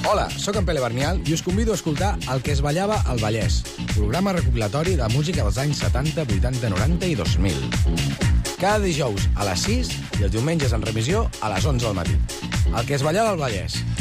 Hola, sóc en Pere Bernial i us convido a escoltar El que es ballava al Vallès, programa recopilatori de música dels anys 70, 80, 90 i 2000. Cada dijous a les 6 i els diumenges en remissió a les 11 del matí. El que es ballava al Vallès.